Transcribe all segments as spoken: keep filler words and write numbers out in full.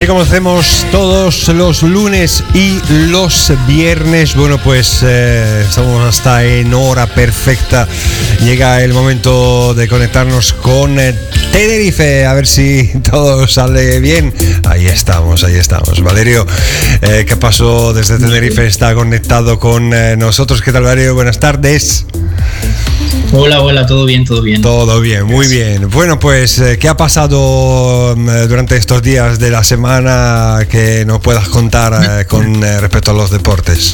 como hacemos todos los lunes y los viernes, bueno, pues eh, estamos hasta en hora perfecta. Llega el momento de conectarnos con eh, Tenerife, a ver si todo sale bien. Ahí estamos, ahí estamos. Valerio, eh, ¿qué pasó desde Tenerife? Está conectado con eh, nosotros. ¿Qué tal, Valerio? Buenas tardes. Hola, hola, todo bien, todo bien. Todo bien, muy bien. Bueno, pues, ¿qué ha pasado durante estos días de la semana que nos puedas contar con respecto a los deportes?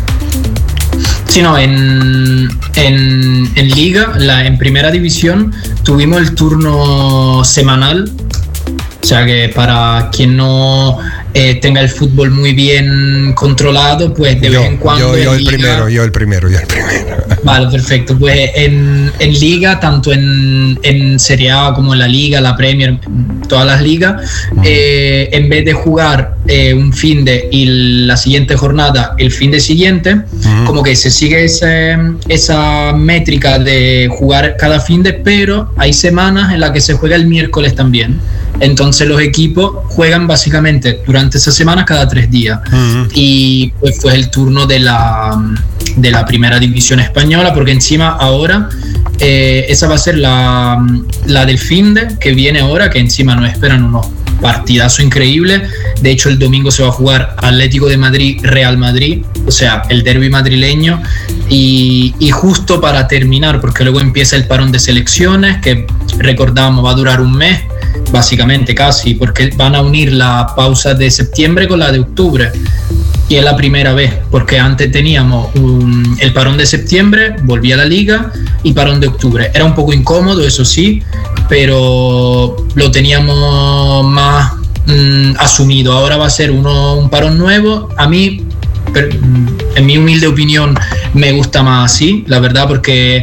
Sí, no, en, en, en Liga, la, en Primera División, tuvimos el turno semanal. O sea que para quien no eh, tenga el fútbol muy bien controlado, pues de yo, vez en cuando. Yo, yo en el Liga, primero, yo el primero, yo el primero. Vale, perfecto. Pues en, en Liga, tanto en, en Serie A como en la Liga, la Premier, todas las ligas, uh-huh. eh, en vez de jugar eh, un fin de y la siguiente jornada el fin de siguiente, uh-huh. como que se sigue ese, esa métrica de jugar cada fin de, pero hay semanas en las que se juega el miércoles también. Entonces los equipos juegan básicamente durante esa semana cada tres días. Uh-huh. Y pues fue el turno de la, de la Primera División Española, porque encima ahora eh, esa va a ser la, la del finde que viene ahora, que encima nos esperan unos partidazos increíbles. De hecho, el domingo se va a jugar Atlético de Madrid, Real Madrid, o sea, el derbi madrileño. Y, y justo para terminar, porque luego empieza el parón de selecciones, que recordamos va a durar un mes, básicamente casi, porque van a unir la pausa de septiembre con la de octubre. Y es la primera vez, porque antes teníamos un, el parón de septiembre, volvía a la liga, y parón de octubre. Era un poco incómodo, eso sí, pero lo teníamos más mm, asumido. Ahora va a ser uno, un parón nuevo. A mí, per, en mi humilde opinión, me gusta más así, la verdad, porque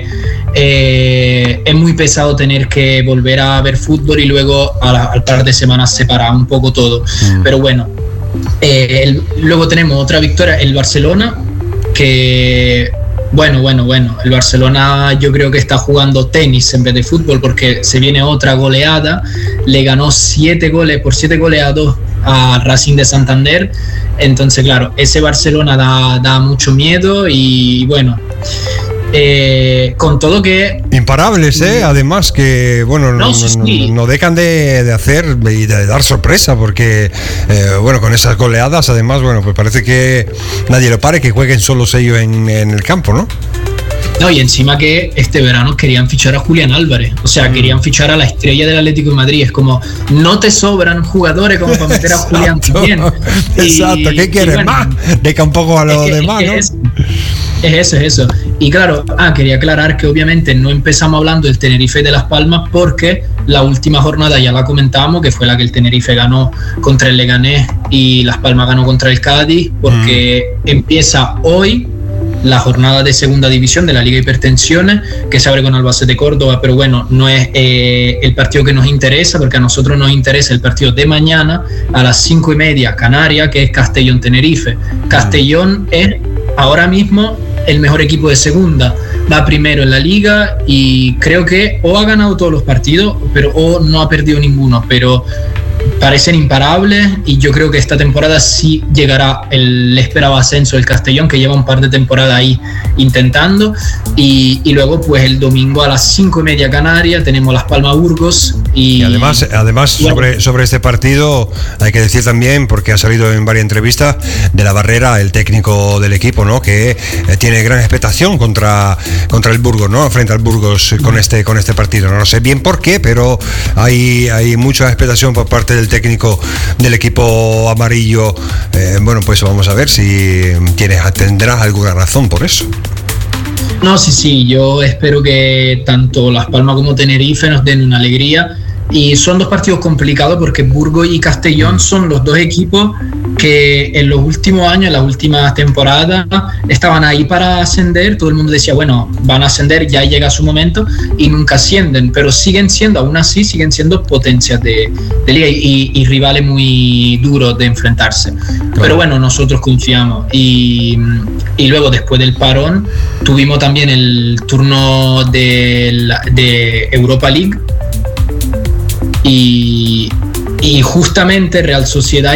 eh, es muy pesado tener que volver a ver fútbol y luego a la, al par de semanas separar un poco todo. Mm. Pero bueno. Eh, el, luego tenemos otra victoria, el Barcelona, que bueno, bueno, bueno, el Barcelona yo creo que está jugando tenis en vez de fútbol, porque se viene otra goleada, le ganó siete goles por siete goles a dos a Racing de Santander. Entonces claro, ese Barcelona da, da mucho miedo y bueno, Eh, con todo que imparables, eh, además que bueno no, no, sí. no, no dejan de, de hacer y de dar sorpresa, porque eh, bueno, con esas goleadas además, bueno, pues parece que nadie lo pare, que jueguen solos ellos en, en el campo, ¿no? No, y encima que este verano querían fichar a Julián Álvarez, o sea, mm. querían fichar a la estrella del Atlético de Madrid. Es como, no te sobran jugadores como para meter a Julián también. Exacto, ¿qué quieres bueno, más? Deca un poco a los demás, ¿no? Es, es eso, es eso. Y claro, ah, quería aclarar que obviamente no empezamos hablando del Tenerife de Las Palmas, porque la última jornada ya la comentamos, que fue la que el Tenerife ganó contra el Leganés y Las Palmas ganó contra el Cádiz, porque mm. empieza hoy la jornada de segunda división de la Liga Hipertensiones, que se abre con Albacete Córdoba, pero bueno, no es eh, el partido que nos interesa, porque a nosotros nos interesa el partido de mañana a las cinco y media Canaria, que es Castellón Tenerife. Castellón es ahora mismo el mejor equipo de segunda, va primero en la liga y creo que o ha ganado todos los partidos, pero o no ha perdido ninguno, pero parecen imparables y yo creo que esta temporada sí llegará el esperado ascenso del Castellón, que lleva un par de temporadas ahí intentando, y, y luego pues el domingo a las cinco y media Canarias tenemos Las Palmas Burgos y, y además, además bueno, sobre, sobre este partido hay que decir también, porque ha salido en varias entrevistas, de la Barrera, el técnico del equipo, ¿no? Que eh, tiene gran expectación contra, contra el Burgos, ¿no? Frente al Burgos con este, con este partido. No sé bien por qué, pero hay, hay mucha expectación por parte del técnico del equipo amarillo. Eh, bueno, pues vamos a ver si tienes, tendrás alguna razón por eso. No, sí, sí, yo espero que tanto Las Palmas como Tenerife nos den una alegría. Y son dos partidos complicados porque Burgos y Castellón son los dos equipos que en los últimos años, en las últimas temporadas, estaban ahí para ascender. Todo el mundo decía, bueno, van a ascender, ya llega su momento, y nunca ascienden, pero siguen siendo, aún así, siguen siendo potencias de, de liga y, y rivales muy duros de enfrentarse. Claro. Pero bueno, nosotros confiamos. Y, y luego, después del parón, tuvimos también el turno de, de Europa League. Y, y justamente Real Sociedad